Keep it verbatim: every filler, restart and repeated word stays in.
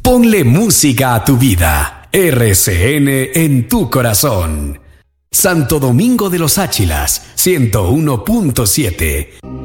Ponle música a tu vida. R C N en tu corazón. Santo Domingo de los Áchilas, ciento uno punto siete.